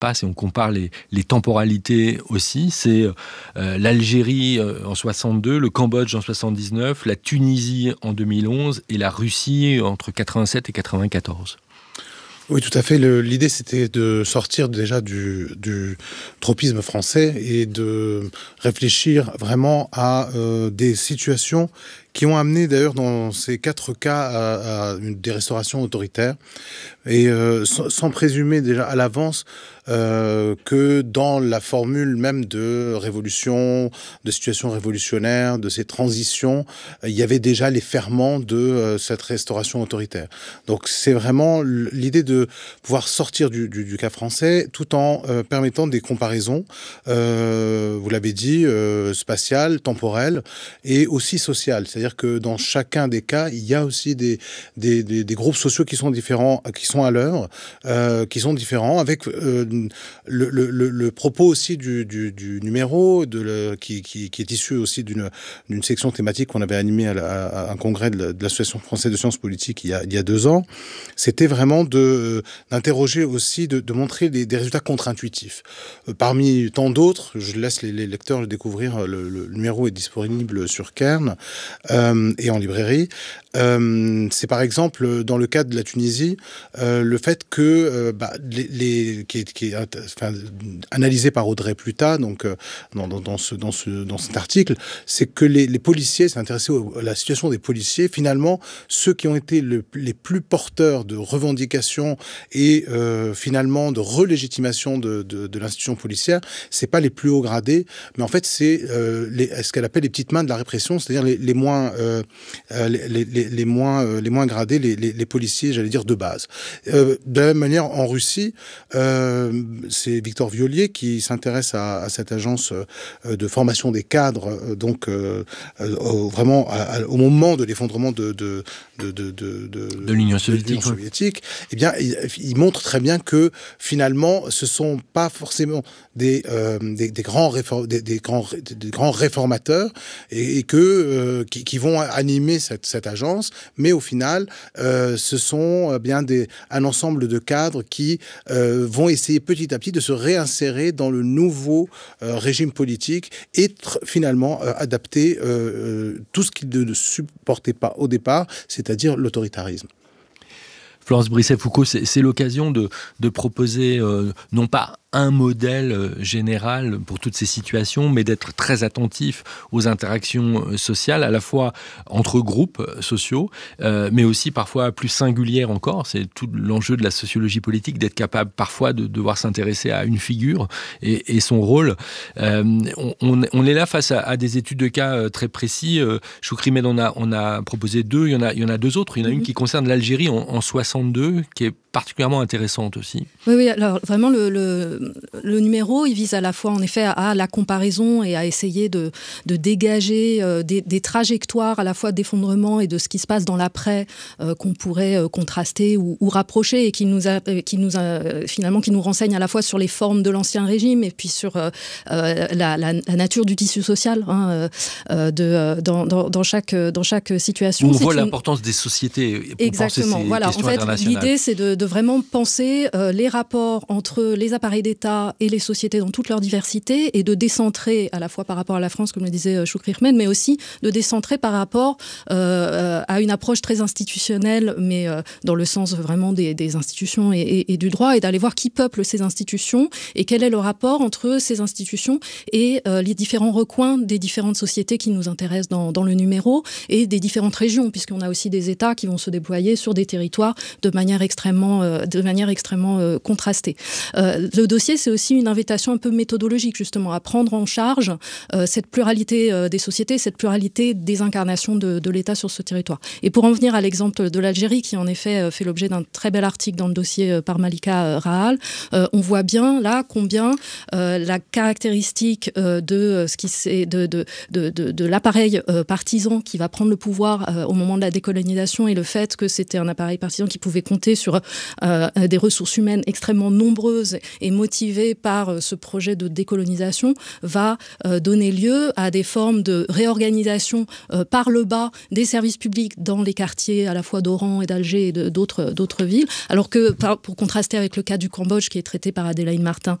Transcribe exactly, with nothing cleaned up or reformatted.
pas si on compare les, les temporalités aussi. C'est euh, l'Algérie euh, en soixante-deux, le Cambodge en soixante-dix-neuf, la Tunisie en deux mille onze et la Russie entre quatre-vingt-sept et quatre-vingt-quatorze. Oui, tout à fait. Le, l'idée, c'était de sortir déjà du, du tropisme français et de réfléchir vraiment à euh, des situations qui ont amené d'ailleurs dans ces quatre cas à, à une, des restaurations autoritaires et euh, sans, sans présumer déjà à l'avance euh, que dans la formule même de révolution, de situation révolutionnaire, de ces transitions, euh, il y avait déjà les ferments de euh, cette restauration autoritaire. Donc c'est vraiment l'idée de pouvoir sortir du, du, du cas français tout en euh, permettant des comparaisons, euh, vous l'avez dit, euh, spatiales, temporelles et aussi sociales. C'est-à-dire que dans chacun des cas, il y a aussi des, des, des, des groupes sociaux qui sont différents, qui sont à l'œuvre, euh, qui sont différents, avec euh, le, le, le, le propos aussi du, du, du numéro, de le, qui, qui, qui est issu aussi d'une, d'une section thématique qu'on avait animée à, la, à un congrès de, de l'Association française de sciences politiques il y a, il y a deux ans. C'était vraiment de, d'interroger aussi, de, de montrer des, des résultats contre-intuitifs. Euh, parmi tant d'autres, je laisse les, les lecteurs le découvrir, le, le numéro est disponible sur Cairn. Euh, et en librairie. Euh, c'est par exemple, dans le cas de la Tunisie, euh, le fait que, euh, bah, les, les, qui est, qui est enfin, analysé par Audrey Pluta, donc, euh, dans, dans, dans, ce, dans, ce, dans cet article, c'est que les, les policiers, s'est intéressé au, à la situation des policiers, finalement, ceux qui ont été le, les plus porteurs de revendications et euh, finalement de relégitimation de, de, de l'institution policière, c'est pas les plus hauts gradés, mais en fait, c'est euh, les, ce qu'elle appelle les petites mains de la répression, c'est-à-dire les, les moins, euh, les, les, les, moins, euh, les moins gradés, les, les, les policiers, j'allais dire, de base. Euh, de la même manière, en Russie, euh, c'est Victor Violier qui s'intéresse à, à cette agence euh, de formation des cadres, euh, donc euh, euh, vraiment à, à, au moment de l'effondrement de, de, de, de, de, de, de l'Union soviétique. De l'Union soviétique. Eh bien, il, il montre très bien que finalement, ce sont pas forcément des, euh, des, des, grands réform, des, des, grands, des grands réformateurs et, et que euh, qui, qui vont animer cette, cette agence, mais au final, euh, ce sont bien des, un ensemble de cadres qui euh, vont essayer petit à petit de se réinsérer dans le nouveau euh, régime politique et tr- finalement euh, adapter euh, euh, tout ce qu'ils ne supportaient pas au départ, c'est-à-dire l'autoritarisme. Florence Brisset-Foucault, c'est, c'est l'occasion de, de proposer euh, non pas un modèle général pour toutes ces situations, mais d'être très attentif aux interactions sociales, à la fois entre groupes sociaux, euh, mais aussi parfois plus singulières encore. C'est tout l'enjeu de la sociologie politique, d'être capable parfois de devoir s'intéresser à une figure et, et son rôle. Euh, on, on est là face à, à des études de cas très précis. Euh, Choukri Med, on a, on a proposé deux, il y en a, il y en a deux autres. Il y en a une qui concerne l'Algérie en, en soixante-deux, qui est particulièrement intéressante aussi. Oui, oui, alors vraiment le, le, le numéro, il vise à la fois en effet à, à la comparaison et à essayer de, de dégager euh, des, des trajectoires à la fois d'effondrement et de ce qui se passe dans l'après euh, qu'on pourrait euh, contraster ou, ou rapprocher et qui nous, a, qui nous a, finalement qui nous renseigne à la fois sur les formes de l'ancien régime et puis sur euh, euh, la, la, la nature du tissu social hein, euh, de, dans, dans, dans, chaque, dans chaque situation. Où on c'est voit une... l'importance des sociétés pour Exactement. penser ces voilà. questions en fait, internationales. L'idée, c'est de, de vraiment penser euh, les rapports entre les appareils d'État et les sociétés dans toute leur diversité et de décentrer à la fois par rapport à la France, comme le disait Choukri Med, mais aussi de décentrer par rapport euh, à une approche très institutionnelle, mais euh, dans le sens vraiment des, des institutions et, et, et du droit, et d'aller voir qui peuple ces institutions et quel est le rapport entre ces institutions et euh, les différents recoins des différentes sociétés qui nous intéressent dans, dans le numéro et des différentes régions, puisqu'on a aussi des États qui vont se déployer sur des territoires de manière extrêmement, euh, de manière extrêmement euh, contrastée. Euh, le dossier, c'est aussi une invitation un peu méthodologique, justement, à prendre en charge euh, cette pluralité euh, des sociétés, cette pluralité des incarnations de, de l'État sur ce territoire. Et pour en venir à l'exemple de l'Algérie, qui en effet euh, fait l'objet d'un très bel article dans le dossier euh, par Malika euh, Rahal, euh, on voit bien là combien euh, la caractéristique euh, de, euh, ce qui c'est, de, de, de, de, de l'appareil euh, partisan qui va prendre le pouvoir euh, au moment de la décolonisation et le fait que c'était un appareil partisan qui pouvait compter sur euh, des ressources humaines extrêmement nombreuses et motivées par euh, ce projet de décolonisation, va euh, donner lieu à des formes de réorganisation euh, par le bas des services publics dans les quartiers à la fois d'Oran et d'Alger et de, d'autres, d'autres villes, alors que, pour contraster avec le cas du Cambodge qui est traité par Adélaïde Martin